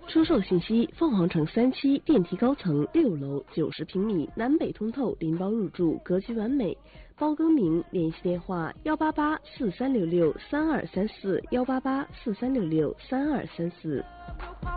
出售信息：凤凰城3期电梯高层6楼90平米，南北通透，拎包入住，格局完美。包更名，联系电话18843663234，18843663234。